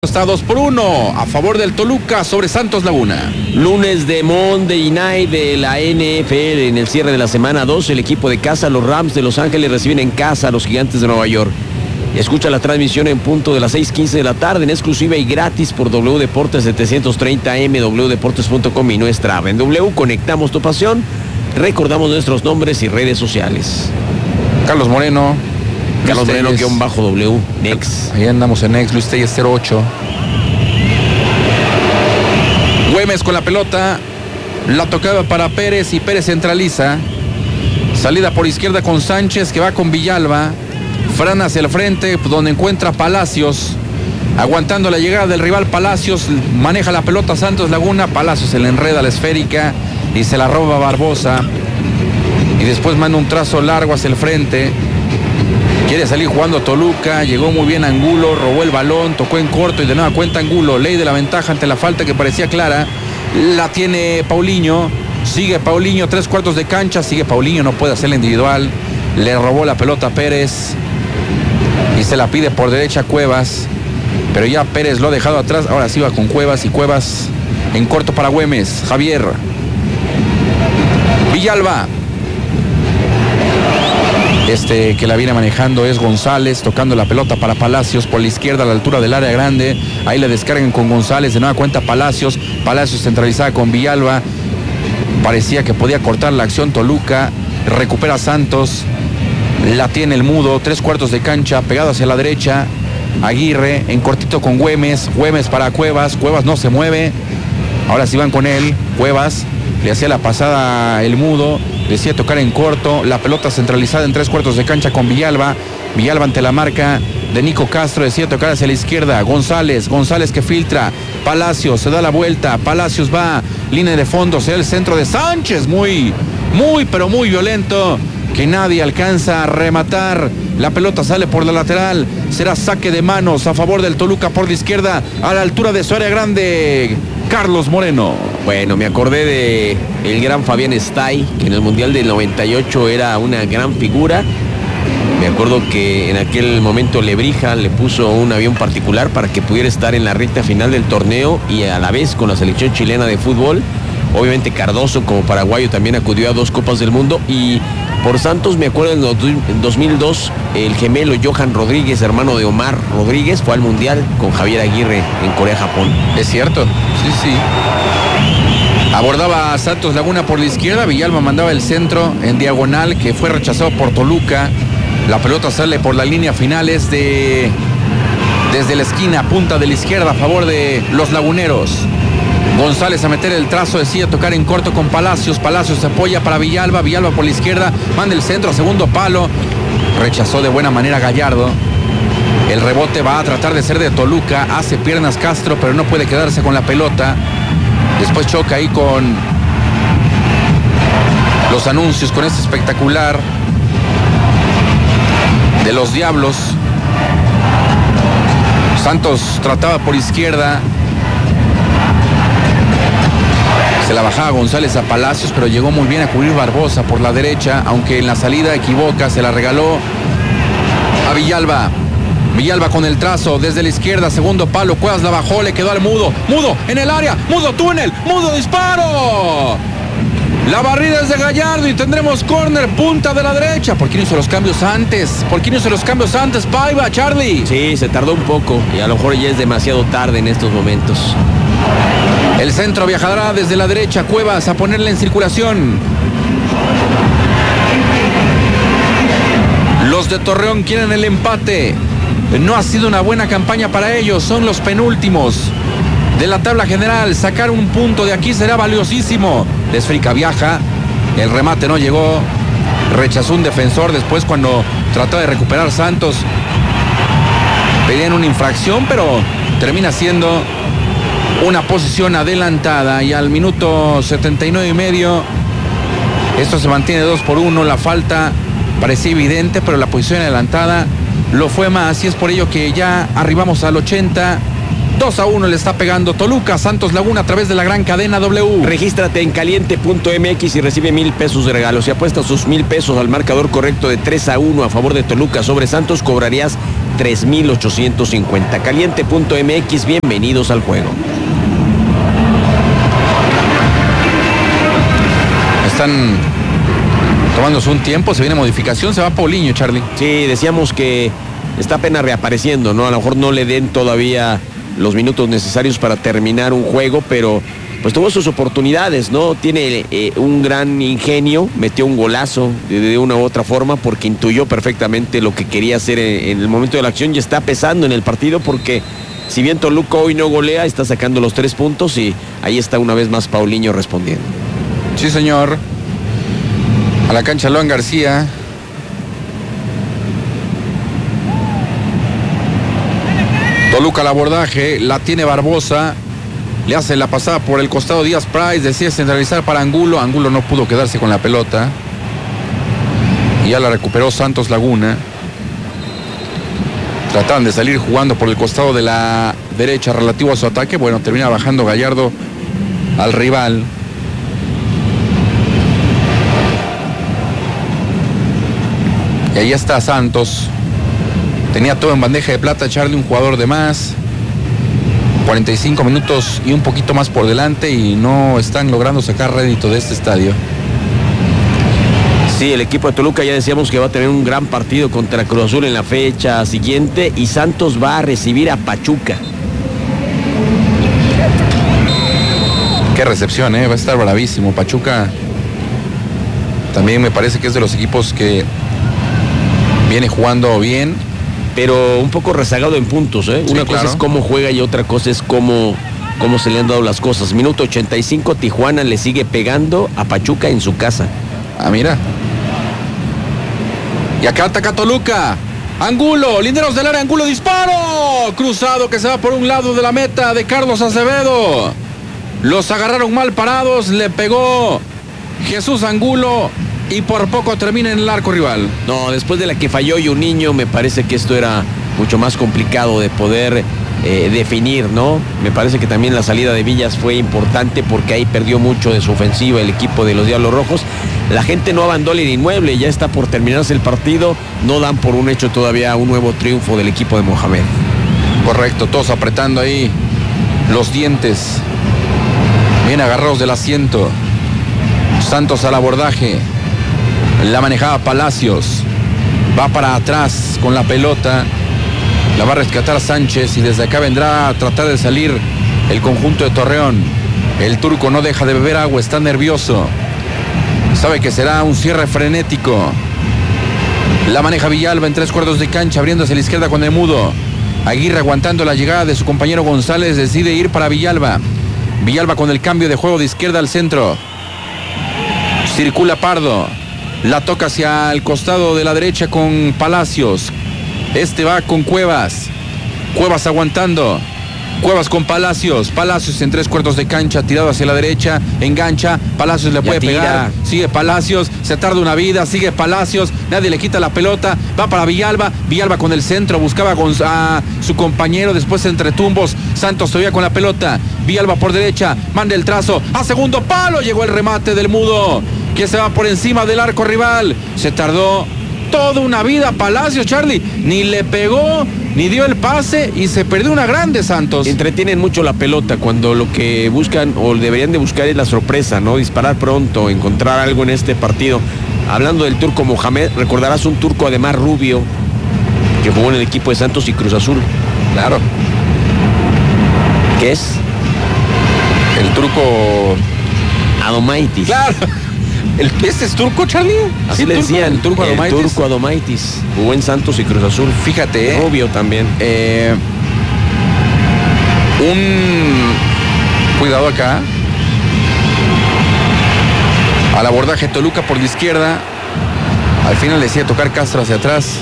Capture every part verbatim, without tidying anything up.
Está dos por uno a favor del Toluca sobre Santos Laguna. Lunes de Monday Night de la N F L en el cierre de la semana dos. El equipo de casa, los Rams de Los Ángeles, reciben en casa a los Gigantes de Nueva York. Escucha la transmisión en punto de las seis quince de la tarde en exclusiva y gratis por W Deportes setecientos treinta A M, w deportes punto com y nuestra app. En W conectamos tu pasión, recordamos nuestros nombres y redes sociales. Carlos Moreno. Carlos Moreno, guión bajo W, Next. Ahí andamos en Next, Luis Telles cero ocho. Güemes con la pelota. La tocaba para Pérez y Pérez centraliza. Salida por izquierda con Sánchez que va con Villalba. Fran hacia el frente donde encuentra Palacios. Aguantando la llegada del rival Palacios. Maneja la pelota Santos Laguna. Palacios se le enreda la esférica y se la roba Barbosa. Y después manda un trazo largo hacia el frente. Quiere salir jugando Toluca, llegó muy bien Angulo, robó el balón, tocó en corto y de nueva cuenta Angulo. Ley de la ventaja ante la falta que parecía clara. La tiene Paulinho, sigue Paulinho, tres cuartos de cancha, sigue Paulinho, no puede hacerla individual. Le robó la pelota a Pérez y se la pide por derecha Cuevas. Pero ya Pérez lo ha dejado atrás, ahora sí va con Cuevas y Cuevas en corto para Güemes. Javier. Villalba. Este que la viene manejando es González, tocando la pelota para Palacios por la izquierda a la altura del área grande. Ahí la descargan con González, de nueva cuenta Palacios. Palacios centralizada con Villalba. Parecía que podía cortar la acción Toluca. Recupera Santos. La tiene el Mudo, tres cuartos de cancha, pegado hacia la derecha. Aguirre en cortito con Güemes. Güemes para Cuevas. Cuevas no se mueve. Ahora sí van con él. Cuevas le hacía la pasada el Mudo. Decía tocar en corto, la pelota centralizada en tres cuartos de cancha con Villalba. Villalba ante la marca de Nico Castro, decía tocar hacia la izquierda. González, González que filtra. Palacios se da la vuelta, Palacios va, línea de fondo, se da el centro de Sánchez, muy, muy, pero muy violento, que nadie alcanza a rematar. La pelota sale por la lateral, será saque de manos a favor del Toluca por la izquierda, a la altura de su área grande. Carlos Moreno. Bueno, me acordé de el gran Fabián Stay, que en el Mundial del noventa y ocho era una gran figura. Me acuerdo que en aquel momento Lebrija le puso un avión particular para que pudiera estar en la recta final del torneo y a la vez con la selección chilena de fútbol. Obviamente Cardoso como paraguayo también acudió a dos Copas del Mundo. Y por Santos me acuerdo en dos mil dos el gemelo Johan Rodríguez, hermano de Omar Rodríguez, fue al Mundial con Javier Aguirre en Corea-Japón. Es cierto, sí, sí. Abordaba a Santos Laguna por la izquierda, Villalba mandaba el centro en diagonal que fue rechazado por Toluca. La pelota sale por la línea finales de desde la esquina, punta de la izquierda a favor de los laguneros. González a meter el trazo, decide tocar en corto con Palacios. Palacios se apoya para Villalba, Villalba por la izquierda, manda el centro a segundo palo. Rechazó de buena manera Gallardo. El rebote va a tratar de ser de Toluca, hace piernas Castro, pero no puede quedarse con la pelota. Después choca ahí con los anuncios, con este espectacular de los Diablos. Santos trataba por izquierda. Se la bajaba González a Palacios, pero llegó muy bien a cubrir Barbosa por la derecha, aunque en la salida equivoca, se la regaló a Villalba. Villalba con el trazo desde la izquierda, segundo palo, Cuevas la bajó, le quedó al Mudo. Mudo en el área, Mudo túnel, Mudo disparo. La barrida es de Gallardo y tendremos córner, punta de la derecha. ¿Por qué no hizo los cambios antes? ¿Por qué no hizo los cambios antes, Paiva, Charlie? Sí, se tardó un poco y a lo mejor ya es demasiado tarde en estos momentos. El centro viajará desde la derecha, Cuevas a ponerle en circulación. Los de Torreón quieren el empate. No ha sido una buena campaña para ellos, son los penúltimos de la tabla general. Sacar un punto de aquí será valiosísimo. Desfrica viaja, el remate no llegó, rechazó un defensor después cuando trató de recuperar Santos. Pedían una infracción, pero termina siendo una posición adelantada y al minuto setenta y nueve y medio esto se mantiene dos por uno. La falta parecía evidente, pero la posición adelantada lo fue más y es por ello que ya arribamos al ochenta. dos a uno le está pegando Toluca, Santos Laguna a través de la gran cadena W. Regístrate en caliente punto m x y recibe mil pesos de regalo. Si apuestas sus mil pesos al marcador correcto de tres a uno a favor de Toluca sobre Santos, cobrarías tres mil ochocientos cincuenta. Caliente punto m x, bienvenidos al juego. Están tomándose un tiempo, se viene modificación, se va Paulinho, Charlie. Sí, decíamos que está apenas reapareciendo, ¿no? A lo mejor no le den todavía los minutos necesarios para terminar un juego, pero pues tuvo sus oportunidades, ¿no? Tiene eh, un gran ingenio, metió un golazo de, de una u otra forma porque intuyó perfectamente lo que quería hacer en, en el momento de la acción y está pesando en el partido porque si bien Toluca hoy no golea, está sacando los tres puntos y ahí está una vez más Paulinho respondiendo. Sí, señor. A la cancha Loan García. Toluca al abordaje, la tiene Barbosa. Le hace la pasada por el costado Díaz Price, decide centralizar para Angulo. Angulo no pudo quedarse con la pelota. Y ya la recuperó Santos Laguna. Trataban de salir jugando por el costado de la derecha relativo a su ataque. Bueno, termina bajando Gallardo al rival. Y ahí está Santos. Tenía todo en bandeja de plata, Charlie, un jugador de más. cuarenta y cinco minutos y un poquito más por delante y no están logrando sacar rédito de este estadio. Sí, el equipo de Toluca ya decíamos que va a tener un gran partido contra Cruz Azul en la fecha siguiente y Santos va a recibir a Pachuca. Qué recepción, ¿eh? Va a estar bravísimo. Pachuca también me parece que es de los equipos que viene jugando bien, pero un poco rezagado en puntos, ¿eh? Sí, Una claro. cosa es cómo juega y otra cosa es cómo, cómo se le han dado las cosas. Minuto ochenta y cinco, Tijuana le sigue pegando a Pachuca en su casa. Ah, mira. Y acá ataca Toluca. Angulo, linderos del área, Angulo, disparo. Cruzado que se va por un lado de la meta de Carlos Acevedo. Los agarraron mal parados, le pegó Jesús Angulo y por poco termina en el arco rival. No, después de la que falló Juninho, me parece que esto era mucho más complicado de poder eh, definir, ¿no? Me parece que también la salida de Villas fue importante porque ahí perdió mucho de su ofensiva el equipo de los Diablos Rojos. La gente no abandona el inmueble, ya está por terminarse el partido, no dan por un hecho todavía un nuevo triunfo del equipo de Mohamed. Correcto, todos apretando ahí los dientes, bien agarrados del asiento. Santos al abordaje. La manejaba Palacios. Va para atrás con la pelota. La va a rescatar Sánchez y desde acá vendrá a tratar de salir el conjunto de Torreón. El turco no deja de beber agua, está nervioso. Sabe que será un cierre frenético. La maneja Villalba en tres cuartos de cancha, abriéndose a la izquierda con el Mudo. Aguirre aguantando la llegada de su compañero González, decide ir para Villalba. Villalba con el cambio de juego de izquierda al centro. Circula Pardo. La toca hacia el costado de la derecha con Palacios. Este va con Cuevas. Cuevas aguantando. Cuevas con Palacios. Palacios en tres cuartos de cancha, tirado hacia la derecha. Engancha. Palacios le puede pegar. Sigue Palacios. Se tarda una vida. Sigue Palacios. Nadie le quita la pelota. Va para Villalba. Villalba con el centro. Buscaba a su compañero. Después entre tumbos. Santos todavía con la pelota. Villalba por derecha. Manda el trazo. A segundo palo. Llegó el remate del Mudo, que se va por encima del arco rival. Se tardó toda una vida Palacios, Charlie. Ni le pegó, ni dio el pase y se perdió una grande Santos. Entretienen mucho la pelota cuando lo que buscan o deberían de buscar es la sorpresa, ¿no? Disparar pronto, encontrar algo en este partido. Hablando del turco Mohamed, recordarás un turco además rubio que jugó en el equipo de Santos y Cruz Azul. Claro. ¿Qué es? El turco Adomaitis. Claro. El, ¿Este es turco, Charlie? Así le decían, el turco Adomaitis. El turco Adomaitis. Jugó en Santos y Cruz Azul. Fíjate, eh. Rubio también. Eh, un cuidado acá. Al abordaje Toluca por la izquierda. Al final le decía tocar Castro hacia atrás.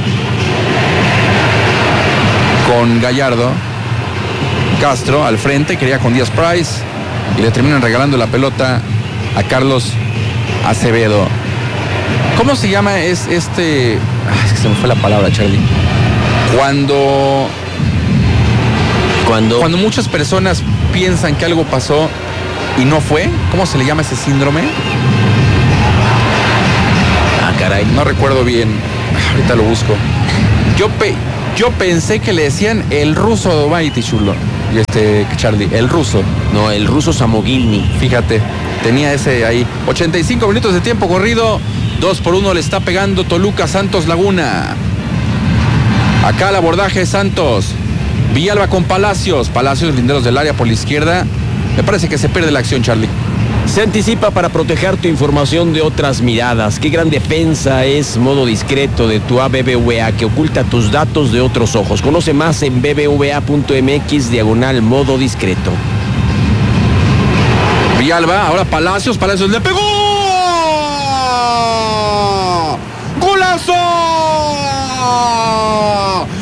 Con Gallardo. Castro al frente, quería con Díaz Price. Y le terminan regalando la pelota a Carlos Acevedo. ¿Cómo se llama es este? Ah, es que se me fue la palabra, Charlie. Cuando, cuando, cuando muchas personas piensan que algo pasó y no fue, ¿cómo se le llama ese síndrome? Ah, caray. No recuerdo bien. Ahorita lo busco. Yo pe... Yo pensé que le decían el ruso Dobaiti, chulo. Y este, Charlie, el ruso. No, el ruso Samogilny. Fíjate, tenía ese ahí. ochenta y cinco minutos de tiempo corrido. dos por uno le está pegando Toluca Santos Laguna. Acá el abordaje de Santos. Villalba con Palacios. Palacios, linderos del área por la izquierda. Me parece que se pierde la acción, Charlie. Se anticipa para proteger tu información de otras miradas. Qué gran defensa es modo discreto de tu A B B V A que oculta tus datos de otros ojos. Conoce más en b b v a punto m x diagonal modo discreto. Villalba, ahora Palacios. Palacios le pegó. ¡Golazo!